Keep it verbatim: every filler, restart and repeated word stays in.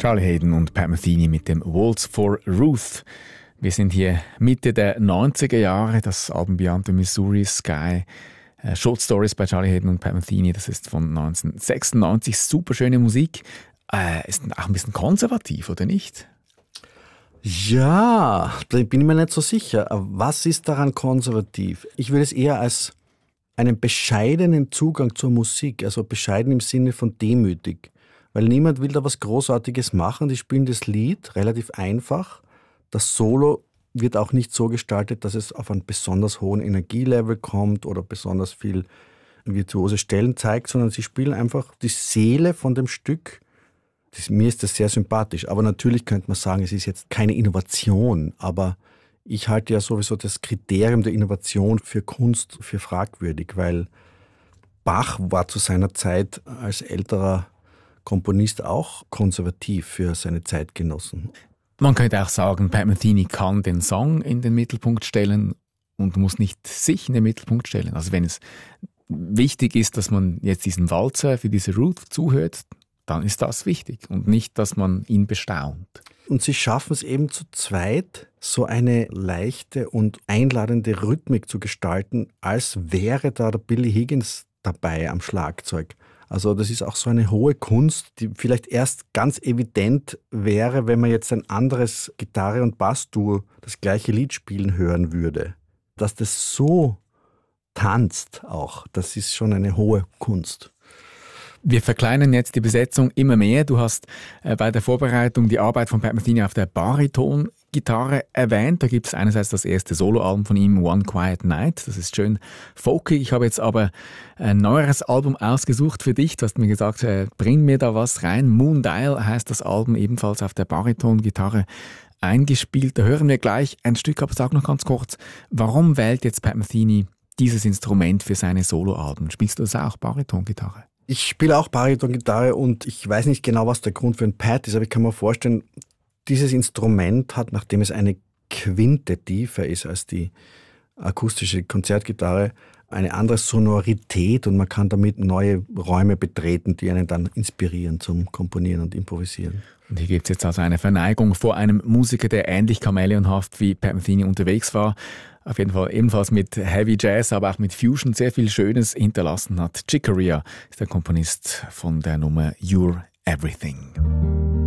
Charlie Haden und Pat Metheny mit dem Waltz for Ruth. Wir sind hier Mitte der neunziger Jahre, das Album Beyond the Missouri Sky. Äh, Short Stories bei Charlie Haden und Pat Metheny, das ist von neunzehnhundertsechsundneunzig. Super schöne Musik. Äh, ist auch ein bisschen konservativ, oder nicht? Ja, da bin ich mir nicht so sicher. Was ist daran konservativ? Ich würde es eher als einen bescheidenen Zugang zur Musik, also bescheiden im Sinne von demütig. Weil niemand will da was Großartiges machen. Die spielen das Lied relativ einfach. Das Solo wird auch nicht so gestaltet, dass es auf einen besonders hohen Energielevel kommt oder besonders viel virtuose Stellen zeigt, sondern sie spielen einfach die Seele von dem Stück. Das, mir ist das sehr sympathisch. Aber natürlich könnte man sagen, es ist jetzt keine Innovation. Aber ich halte ja sowieso das Kriterium der Innovation für Kunst für fragwürdig, weil Bach war zu seiner Zeit als älterer Komponist auch konservativ für seine Zeitgenossen. Man könnte auch sagen, Pat Metheny kann den Song in den Mittelpunkt stellen und muss nicht sich in den Mittelpunkt stellen. Also wenn es wichtig ist, dass man jetzt diesen Walzer für diese Ruth zuhört, dann ist das wichtig und nicht, dass man ihn bestaunt. Und sie schaffen es eben zu zweit, so eine leichte und einladende Rhythmik zu gestalten, als wäre da der Billy Higgins dabei am Schlagzeug. Also das ist auch so eine hohe Kunst, die vielleicht erst ganz evident wäre, wenn man jetzt ein anderes Gitarre- und Bassduo das gleiche Lied spielen hören würde. Dass das so tanzt auch, das ist schon eine hohe Kunst. Wir verkleinern jetzt die Besetzung immer mehr. Du hast äh, bei der Vorbereitung die Arbeit von Pat Metheny auf der Bariton-Gitarre erwähnt. Da gibt es einerseits das erste Soloalbum von ihm, One Quiet Night. Das ist schön folkig. Ich habe jetzt aber ein neueres Album ausgesucht für dich. Du hast mir gesagt, äh, bring mir da was rein. Moon Dial heißt das Album, ebenfalls auf der Bariton-Gitarre eingespielt. Da hören wir gleich ein Stück, aber sag noch ganz kurz, warum wählt jetzt Pat Metheny dieses Instrument für seine Soloalben? Spielst du das auch, Bariton-Gitarre? Ich spiele auch Bariton-Gitarre und ich weiß nicht genau, was der Grund für ein Pad ist, aber ich kann mir vorstellen, dieses Instrument hat, nachdem es eine Quinte tiefer ist als die akustische Konzertgitarre, eine andere Sonorität und man kann damit neue Räume betreten, die einen dann inspirieren zum Komponieren und Improvisieren. Und hier gibt es jetzt also eine Verneigung vor einem Musiker, der ähnlich chameleonhaft wie Pat Metheny unterwegs war. Auf jeden Fall ebenfalls mit Heavy Jazz, aber auch mit Fusion sehr viel Schönes hinterlassen hat. Chick Corea ist der Komponist von der Nummer You're Everything.